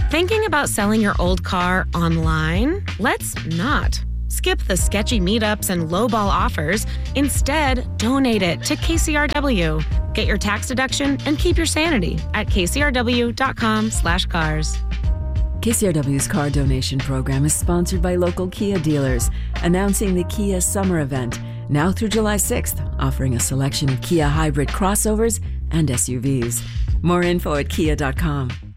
Thinking about selling your old car online? Let's not. Skip the sketchy meetups and lowball offers. Instead, donate it to KCRW. Get your tax deduction and keep your sanity at kcrw.com/cars. KCRW's car donation program is sponsored by local Kia dealers, announcing the Kia Summer Event, now through July 6th, offering a selection of Kia hybrid crossovers and SUVs. More info at kia.com.